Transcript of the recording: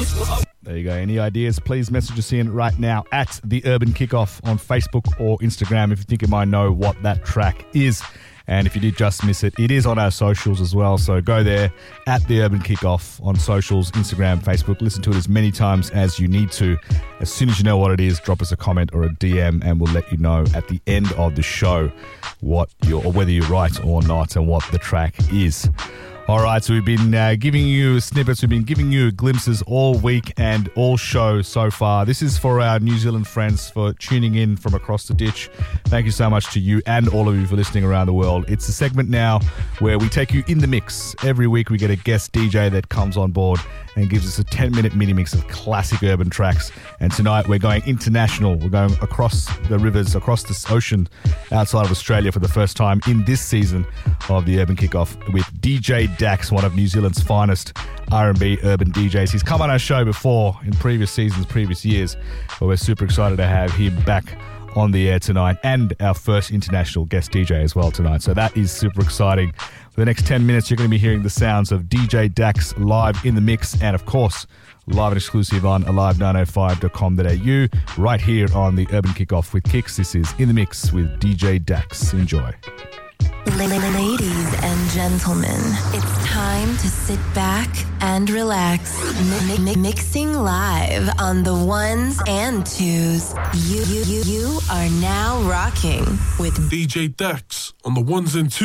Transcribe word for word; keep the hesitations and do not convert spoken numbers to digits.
There you go. Any ideas, please message us in right now at The Urban Kickoff on Facebook or Instagram if you think you might know what that track is. And if you did just miss it, it is on our socials as well. So go there at The Urban Kickoff on socials, Instagram, Facebook. Listen to it as many times as you need to. As soon as you know what it is, drop us a comment or a D M and we'll let you know at the end of the show what you're, or whether you're right or not and what the track is. All right, so we've been uh, giving you snippets, we've been giving you glimpses all week and all show so far. This is for our New Zealand friends for tuning in from across the ditch. Thank you so much to you and all of you for listening around the world. It's a segment now where we take you in the mix. Every week we get a guest D J that comes on board and gives us a ten-minute mini-mix of classic urban tracks. And tonight we're going international. We're going across the rivers, across the ocean, outside of Australia for the first time in this season of the Urban Kickoff with D J Dax, one of New Zealand's finest R and B urban D Js. He's come on our show before in previous seasons, previous years, but we're super excited to have him back on the air tonight and our first international guest D J as well tonight. So that is super exciting. For the next ten minutes, you're going to be hearing the sounds of D J Dax live in the mix and, of course, live and exclusive on alive nine oh five dot com dot a u right here on the Urban Kickoff with Kicks. This is In the Mix with D J Dax. Enjoy. Ladies and gentlemen, it's time to sit back and relax. Mi- mi- mixing live on the ones and twos. You, you, you, you are now rocking with D J Dax on the ones and twos.